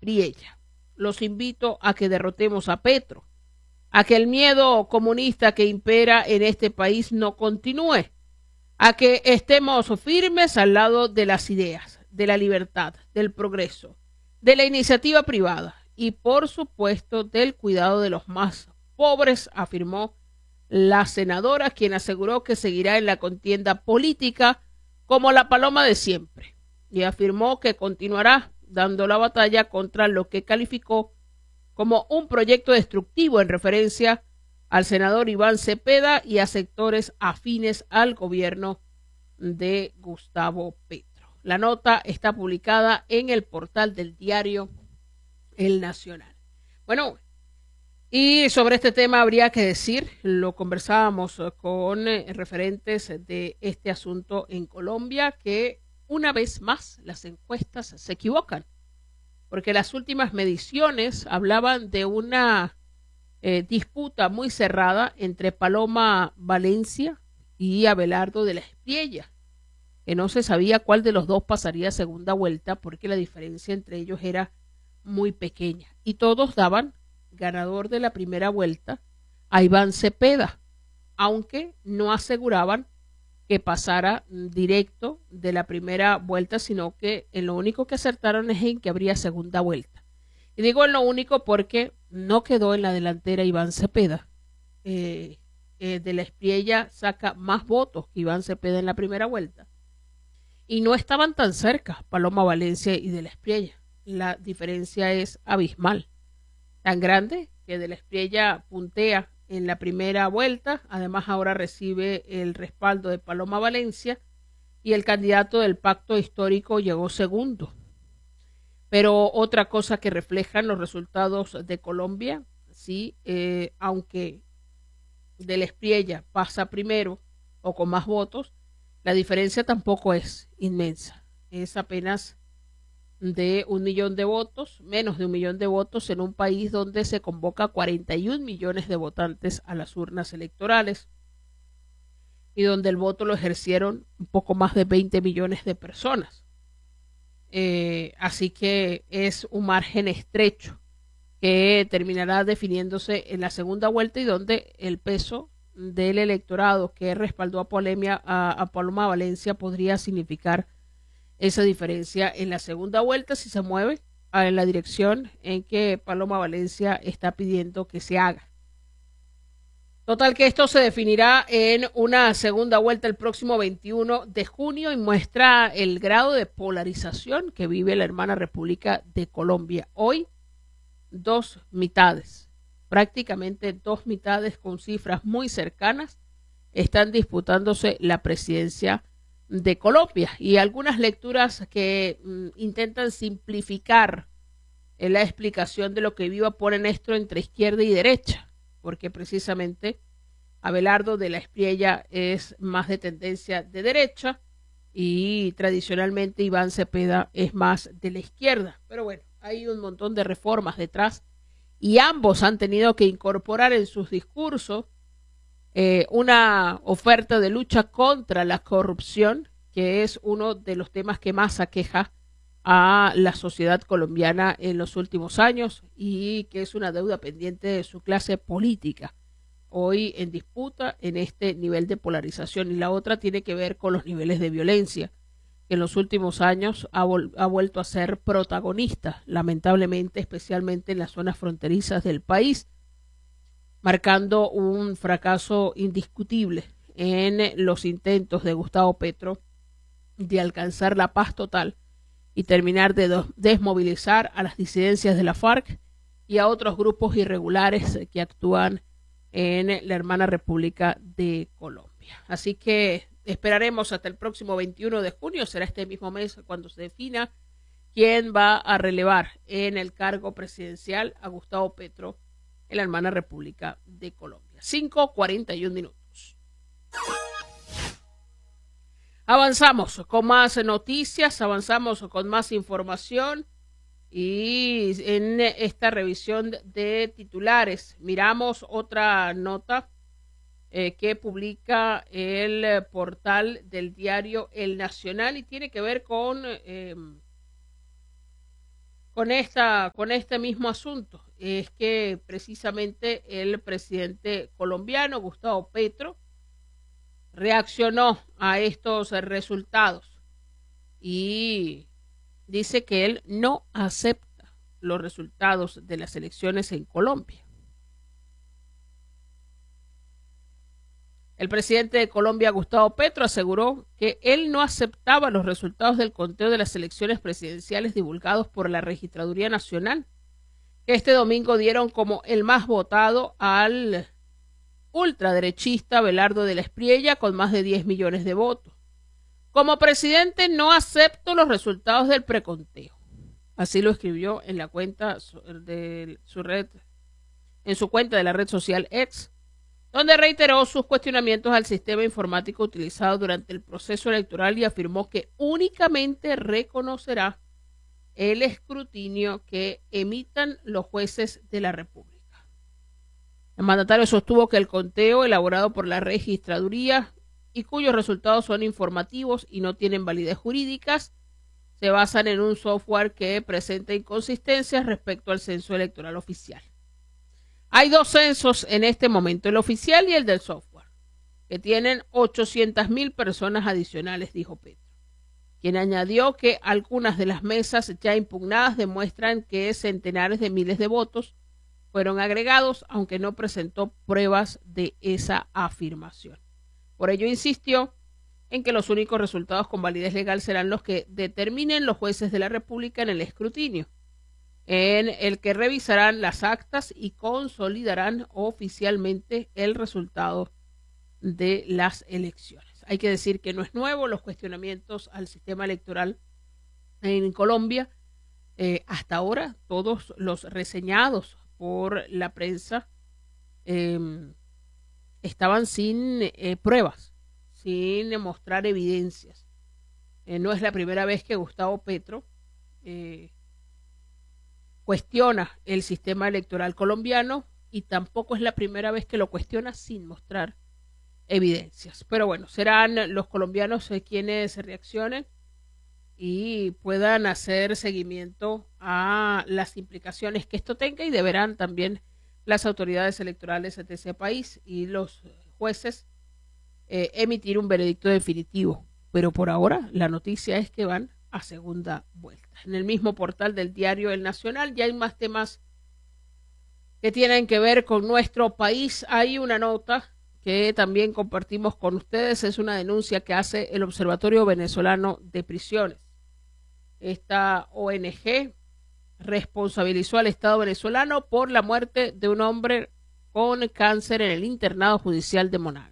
Espriella. Los invito a que derrotemos a Petro, a que el miedo comunista que impera en este país no continúe, a que estemos firmes al lado de las ideas, de la libertad, del progreso, de la iniciativa privada y, por supuesto, del cuidado de los más pobres, afirmó la senadora, quien aseguró que seguirá en la contienda política como la paloma de siempre, y afirmó que continuará dando la batalla contra lo que calificó como un proyecto destructivo en referencia al senador Iván Cepeda y a sectores afines al gobierno de Gustavo Petro. La nota está publicada en el portal del diario El Nacional. Bueno, y sobre este tema habría que decir, lo conversábamos con referentes de este asunto en Colombia, que una vez más las encuestas se equivocan, porque las últimas mediciones hablaban de una disputa muy cerrada entre Paloma Valencia y Abelardo de la Espriella, que no se sabía cuál de los dos pasaría a segunda vuelta porque la diferencia entre ellos era muy pequeña. Y todos daban ganador de la primera vuelta a Iván Cepeda, aunque no aseguraban que pasara directo de la primera vuelta, sino que en lo único que acertaron es en que habría segunda vuelta. Y digo en lo único porque no quedó en la delantera Iván Cepeda. De la Espriella saca más votos que Iván Cepeda en la primera vuelta. Y no estaban tan cerca Paloma Valencia y de la Espriella. La diferencia es abismal. Tan grande que de la Espriella puntea en la primera vuelta. Además, ahora recibe el respaldo de Paloma Valencia y el candidato del pacto histórico llegó segundo. Pero otra cosa que reflejan los resultados de Colombia, sí, aunque de la Espriella pasa primero o con más votos, la diferencia tampoco es inmensa. Es apenas de 1 millón de votos, menos de 1 millón de votos en un país donde se convoca 41 millones de votantes a las urnas electorales y donde el voto lo ejercieron un poco más de 20 millones de personas. Así que es un margen estrecho que terminará definiéndose en la segunda vuelta y donde el peso del electorado que respaldó a Paloma Valencia podría significar esa diferencia en la segunda vuelta si se mueve en la dirección en que Paloma Valencia está pidiendo que se haga. Total que esto se definirá en una segunda vuelta el próximo 21 de junio y muestra el grado de polarización que vive la hermana República de Colombia. Hoy, dos mitades, prácticamente dos mitades con cifras muy cercanas, están disputándose la presidencia de Colombia y algunas lecturas que intentan simplificar la explicación de lo que viva ponen esto entre izquierda y derecha, porque precisamente Abelardo de la Espriella es más de tendencia de derecha y tradicionalmente Iván Cepeda es más de la izquierda. Pero bueno, hay un montón de reformas detrás y ambos han tenido que incorporar en sus discursos una oferta de lucha contra la corrupción, que es uno de los temas que más aqueja a la sociedad colombiana en los últimos años y que es una deuda pendiente de su clase política, hoy en disputa en este nivel de polarización. Y la otra tiene que ver con los niveles de violencia, que en los últimos años ha vuelto a ser protagonista, lamentablemente, especialmente en las zonas fronterizas del país, marcando un fracaso indiscutible en los intentos de Gustavo Petro de alcanzar la paz total y terminar de desmovilizar a las disidencias de la FARC y a otros grupos irregulares que actúan en la hermana República de Colombia. Así que esperaremos hasta el próximo 21 de junio, será este mismo mes cuando se defina quién va a relevar en el cargo presidencial a Gustavo Petro en la hermana República de Colombia. 5:41 minutos. Avanzamos con más noticias, avanzamos con más información y en esta revisión de titulares miramos otra nota que publica el portal del diario El Nacional y tiene que ver con con este mismo asunto. Es que precisamente el presidente colombiano, Gustavo Petro, reaccionó a estos resultados y dice que él no acepta los resultados de las elecciones en Colombia. El presidente de Colombia, Gustavo Petro, aseguró que él no aceptaba los resultados del conteo de las elecciones presidenciales divulgados por la Registraduría Nacional, que este domingo dieron como el más votado al ultraderechista Belardo de la Espriella con más de 10 millones de votos. Como presidente no acepto los resultados del preconteo. Así lo escribió en la cuenta de su cuenta de la red social X, donde reiteró sus cuestionamientos al sistema informático utilizado durante el proceso electoral y afirmó que únicamente reconocerá el escrutinio que emitan los jueces de la República. El mandatario sostuvo que el conteo elaborado por la registraduría y cuyos resultados son informativos y no tienen validez jurídicas, se basan en un software que presenta inconsistencias respecto al censo electoral oficial. Hay dos censos en este momento, el oficial y el del software, que tienen 800,000 personas adicionales, dijo Petro, quien añadió que algunas de las mesas ya impugnadas demuestran que centenares de miles de votos fueron agregados, aunque no presentó pruebas de esa afirmación. Por ello insistió en que los únicos resultados con validez legal serán los que determinen los jueces de la República en el escrutinio, en el que revisarán las actas y consolidarán oficialmente el resultado de las elecciones. Hay que decir que no es nuevo los cuestionamientos al sistema electoral en Colombia. Hasta ahora todos los reseñados por la prensa estaban sin pruebas, sin mostrar evidencias. No es la primera vez que Gustavo Petro cuestiona el sistema electoral colombiano y tampoco es la primera vez que lo cuestiona sin mostrar evidencias. Pero bueno, serán los colombianos quienes reaccionen y puedan hacer seguimiento a las implicaciones que esto tenga y deberán también las autoridades electorales de ese país y los jueces emitir un veredicto definitivo. Pero por ahora la noticia es que van a segunda vuelta. En el mismo portal del diario El Nacional ya hay más temas que tienen que ver con nuestro país. Hay una nota que también compartimos con ustedes, es una denuncia que hace el Observatorio Venezolano de Prisiones. Esta ONG responsabilizó al Estado venezolano por la muerte de un hombre con cáncer en el internado judicial de Monagas.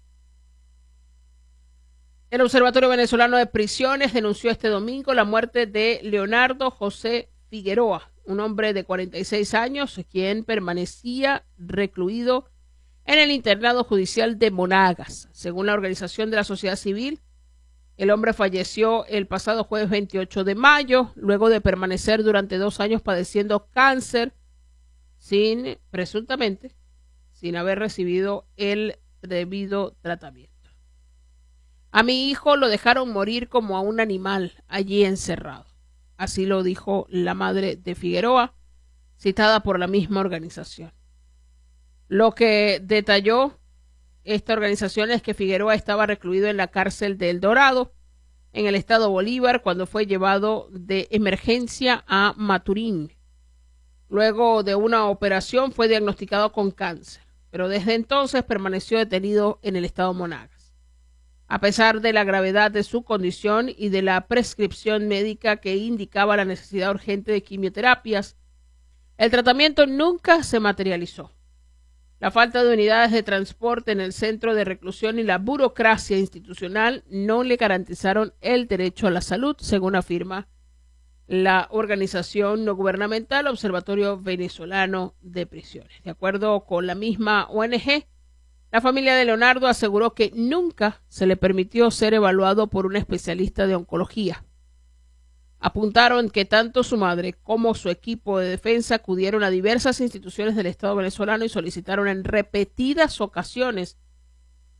El Observatorio Venezolano de Prisiones denunció este domingo la muerte de Leonardo José Figueroa, un hombre de 46 años, quien permanecía recluido en el internado judicial de Monagas. Según la organización de la sociedad civil, el hombre falleció el pasado jueves 28 de mayo, luego de permanecer durante 2 años padeciendo cáncer, presuntamente, sin haber recibido el debido tratamiento. A mi hijo lo dejaron morir como a un animal allí encerrado. Así lo dijo la madre de Figueroa, citada por la misma organización. Lo que detalló esta organización es que Figueroa estaba recluido en la cárcel de El Dorado, en el estado Bolívar, cuando fue llevado de emergencia a Maturín. Luego de una operación fue diagnosticado con cáncer, pero desde entonces permaneció detenido en el estado Monagas. A pesar de la gravedad de su condición y de la prescripción médica que indicaba la necesidad urgente de quimioterapias, el tratamiento nunca se materializó. La falta de unidades de transporte en el centro de reclusión y la burocracia institucional no le garantizaron el derecho a la salud, según afirma la organización no gubernamental Observatorio Venezolano de Prisiones. De acuerdo con la misma ONG, la familia de Leonardo aseguró que nunca se le permitió ser evaluado por un especialista de oncología. Apuntaron que tanto su madre como su equipo de defensa acudieron a diversas instituciones del Estado venezolano y solicitaron en repetidas ocasiones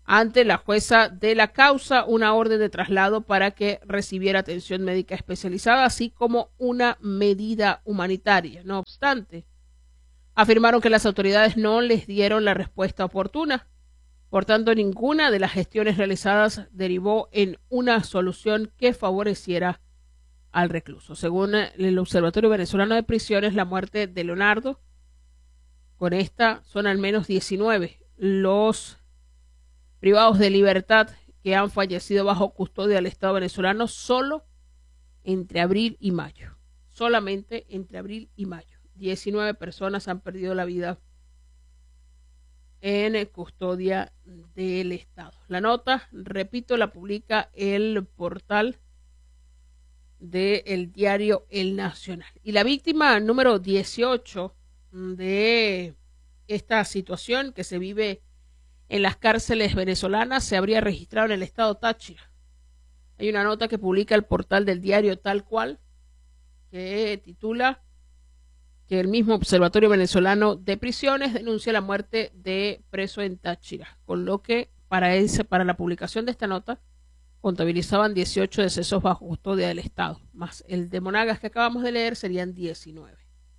ante la jueza de la causa una orden de traslado para que recibiera atención médica especializada, así como una medida humanitaria. No obstante, afirmaron que las autoridades no les dieron la respuesta oportuna. Por tanto, ninguna de las gestiones realizadas derivó en una solución que favoreciera al recluso. Según el Observatorio Venezolano de Prisiones, la muerte de Leonardo, con esta son al menos 19 los privados de libertad que han fallecido bajo custodia del Estado venezolano solo entre abril y mayo. Solamente entre abril y mayo. 19 personas han perdido la vida en custodia del Estado. La nota, repito, la publica el portal del diario El Nacional. Y la víctima número 18 de esta situación que se vive en las cárceles venezolanas se habría registrado en el estado Táchira. Hay una nota que publica el portal del diario Tal Cual que titula que el mismo Observatorio Venezolano de Prisiones denuncia la muerte de preso en Táchira, con lo que para la publicación de esta nota contabilizaban 18 decesos bajo custodia del Estado, más el de Monagas que acabamos de leer serían 19.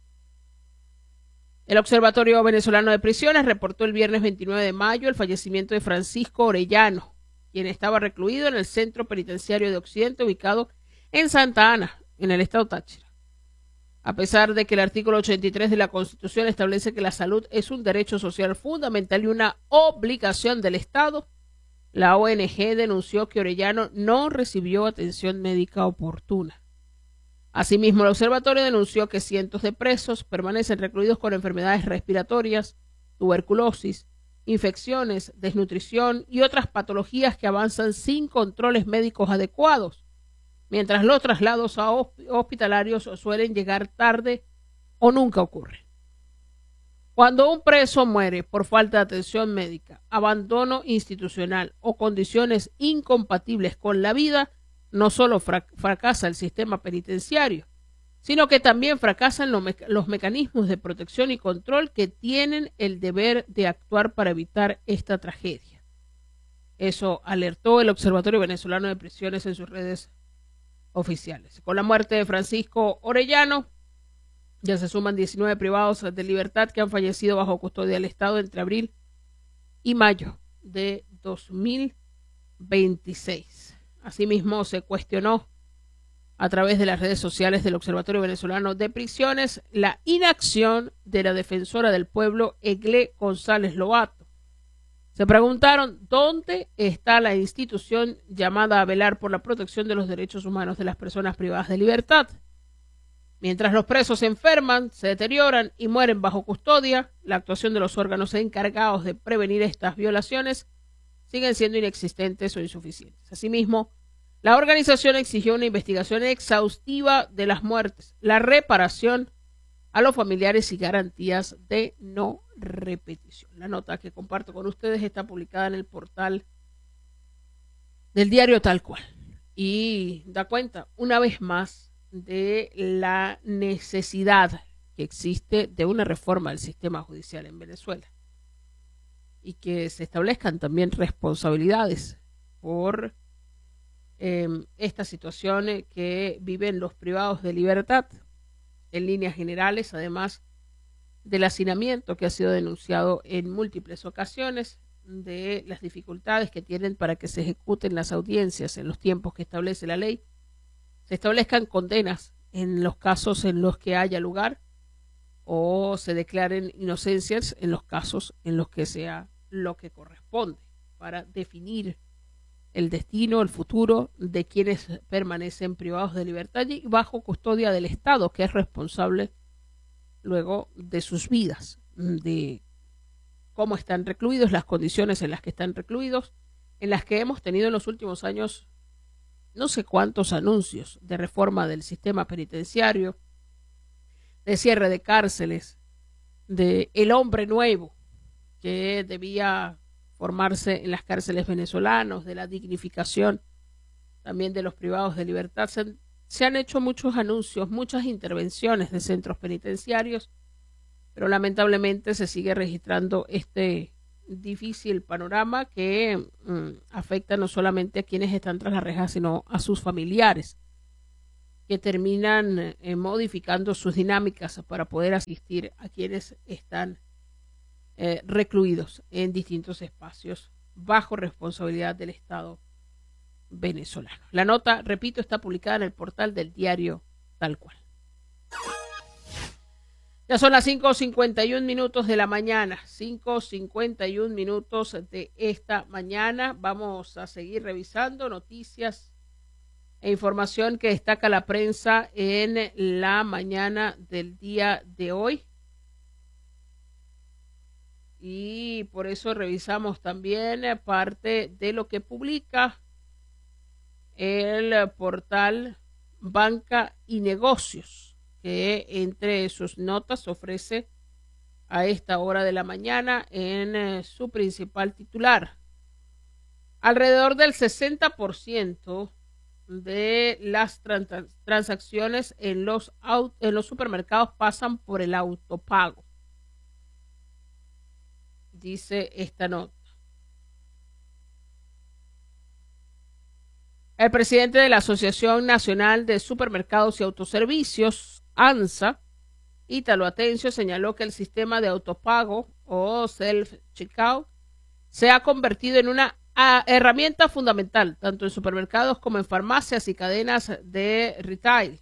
El Observatorio Venezolano de Prisiones reportó el viernes 29 de mayo el fallecimiento de Francisco Orellano, quien estaba recluido en el Centro Penitenciario de Occidente ubicado en Santa Ana, en el estado Táchira. A pesar de que el artículo 83 de la Constitución establece que la salud es un derecho social fundamental y una obligación del Estado, la ONG denunció que Orellano no recibió atención médica oportuna. Asimismo, el observatorio denunció que cientos de presos permanecen recluidos con enfermedades respiratorias, tuberculosis, infecciones, desnutrición y otras patologías que avanzan sin controles médicos adecuados, mientras los traslados a hospitalarios suelen llegar tarde o nunca ocurren. Cuando un preso muere por falta de atención médica, abandono institucional o condiciones incompatibles con la vida, no solo fracasa el sistema penitenciario, sino que también fracasan los mecanismos de protección y control que tienen el deber de actuar para evitar esta tragedia. Eso alertó el Observatorio Venezolano de Prisiones en sus redes oficiales. Con la muerte de Francisco Orellano, ya se suman 19 privados de libertad que han fallecido bajo custodia del Estado entre abril y mayo de 2026. Asimismo, se cuestionó a través de las redes sociales del Observatorio Venezolano de Prisiones la inacción de la defensora del pueblo, Eglé González Lobato. Se preguntaron dónde está la institución llamada a velar por la protección de los derechos humanos de las personas privadas de libertad. Mientras los presos se enferman, se deterioran y mueren bajo custodia, la actuación de los órganos encargados de prevenir estas violaciones siguen siendo inexistentes o insuficientes. Asimismo, la organización exigió una investigación exhaustiva de las muertes, la reparación a los familiares y garantías de no repetición. La nota que comparto con ustedes está publicada en el portal del diario Tal Cual y da cuenta una vez más de la necesidad que existe de una reforma del sistema judicial en Venezuela y que se establezcan también responsabilidades por esta situación que viven los privados de libertad en líneas generales, además del hacinamiento que ha sido denunciado en múltiples ocasiones, de las dificultades que tienen para que se ejecuten las audiencias en los tiempos que establece la ley, se establezcan condenas en los casos en los que haya lugar o se declaren inocencias en los casos en los que sea lo que corresponde para definir el destino, el futuro de quienes permanecen privados de libertad y bajo custodia del Estado, que es responsable luego de sus vidas, de cómo están recluidos, las condiciones en las que están recluidos, en las que hemos tenido en los últimos años no sé cuántos anuncios de reforma del sistema penitenciario, de cierre de cárceles, de el hombre nuevo que debía formarse en las cárceles venezolanas, de la dignificación también de los privados de libertad. Se han hecho muchos anuncios, muchas intervenciones de centros penitenciarios, pero lamentablemente se sigue registrando este difícil panorama que afecta no solamente a quienes están tras la reja, sino a sus familiares, que terminan modificando sus dinámicas para poder asistir a quienes están recluidos en distintos espacios bajo responsabilidad del Estado venezolano. La nota, repito, está publicada en el portal del diario Tal Cual. Ya son las 5:51 de la mañana, 5:51 de esta mañana. Vamos a seguir revisando noticias e información que destaca la prensa en la mañana del día de hoy. Y por eso revisamos también parte de lo que publica el portal Banca y Negocios, que entre sus notas ofrece a esta hora de la mañana en su principal titular. Alrededor del 60% de las transacciones en los supermercados pasan por el autopago, dice esta nota. El presidente de la Asociación Nacional de Supermercados y Autoservicios, ANSA, Ítalo Atencio, señaló que el sistema de autopago o self-checkout se ha convertido en una herramienta fundamental, tanto en supermercados como en farmacias y cadenas de retail.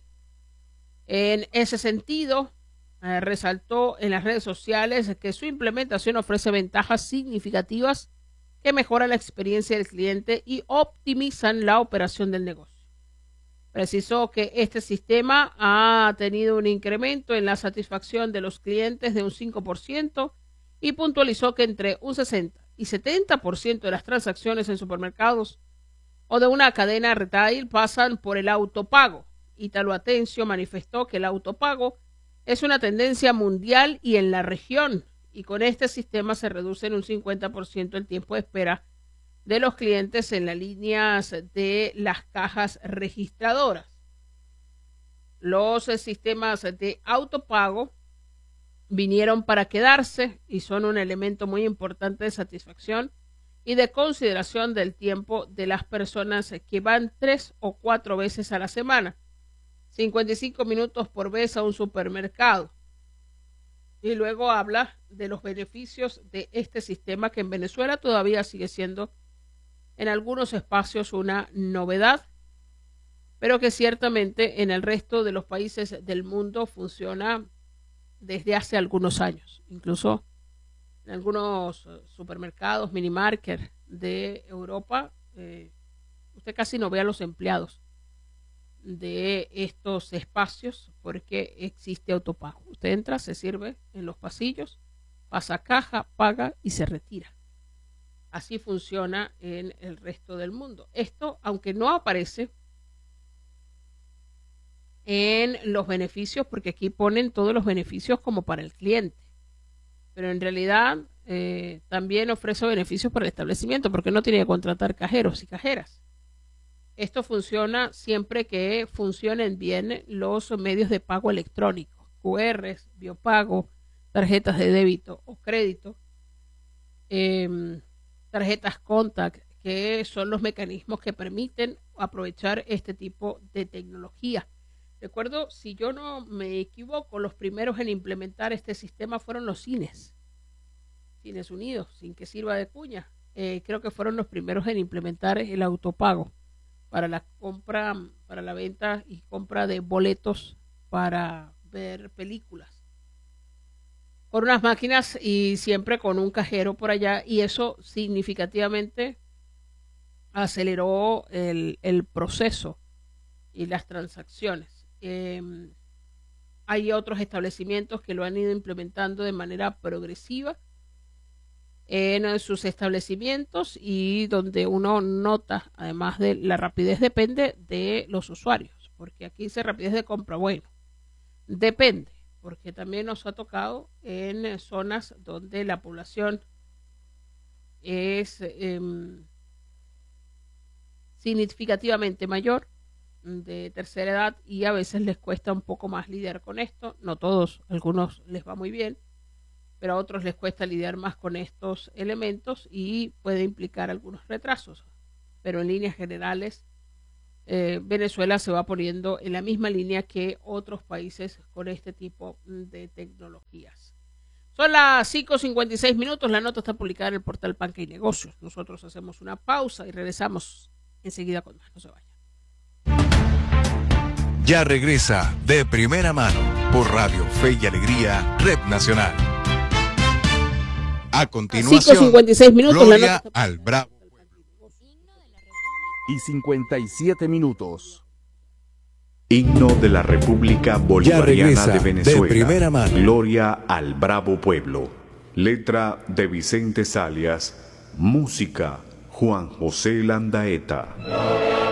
En ese sentido, resaltó en las redes sociales que su implementación ofrece ventajas significativas que mejoran la experiencia del cliente y optimizan la operación del negocio. Precisó que este sistema ha tenido un incremento en la satisfacción de los clientes de un 5% y puntualizó que entre un 60 y 70% de las transacciones en supermercados o de una cadena retail pasan por el autopago. Ítalo Atencio manifestó que el autopago es una tendencia mundial y en la región, y con este sistema se reduce en un 50% el tiempo de espera de los clientes en las líneas de las cajas registradoras. Los sistemas de autopago vinieron para quedarse y son un elemento muy importante de satisfacción y de consideración del tiempo de las personas que van 3 o 4 veces a la semana, 55 minutos por vez a un supermercado. Y luego habla de los beneficios de este sistema que en Venezuela todavía sigue siendo en algunos espacios una novedad, pero que ciertamente en el resto de los países del mundo funciona desde hace algunos años. Incluso en algunos supermercados, minimarket de Europa, usted casi no ve a los empleados de estos espacios porque existe autopago. Usted entra, se sirve en los pasillos, pasa caja, paga y se retira. Así funciona en el resto del mundo. Esto, aunque no aparece en los beneficios, porque aquí ponen todos los beneficios como para el cliente, pero en realidad también ofrece beneficios para el establecimiento porque no tiene que contratar cajeros y cajeras. Esto funciona siempre que funcionen bien los medios de pago electrónicos, QRs, biopago, tarjetas de débito o crédito, tarjetas Contact, que son los mecanismos que permiten aprovechar este tipo de tecnología. Recuerdo, si yo no me equivoco, los primeros en implementar este sistema fueron los Cines Unidos, sin que sirva de cuña. Creo que fueron los primeros en implementar el autopago para la compra, para la venta y compra de boletos para ver películas, con unas máquinas y siempre con un cajero por allá, y eso significativamente aceleró el proceso y las transacciones. Hay otros establecimientos que lo han ido implementando de manera progresiva en sus establecimientos y donde uno nota, además de la rapidez, depende de los usuarios, porque aquí dice rapidez de compra. Bueno, depende, porque también nos ha tocado en zonas donde la población es significativamente mayor, de tercera edad, y a veces les cuesta un poco más lidiar con esto. No todos, algunos les va muy bien, pero a otros les cuesta lidiar más con estos elementos y puede implicar algunos retrasos. Pero en líneas generales, Venezuela se va poniendo en la misma línea que otros países con este tipo de tecnologías. Son las 5:56 minutos. La nota está publicada en el portal Banca y Negocios. Nosotros hacemos una pausa y regresamos enseguida con más. No se vayan. Ya regresa De Primera Mano por Radio Fe y Alegría, Red Nacional. A continuación, 5:56 minutos. Gloria al Bravo. Y 57 minutos. Himno de la República Bolivariana de Venezuela. De Primera Mano. Gloria al Bravo Pueblo. Letra de Vicente Salias. Música Juan José Landaeta.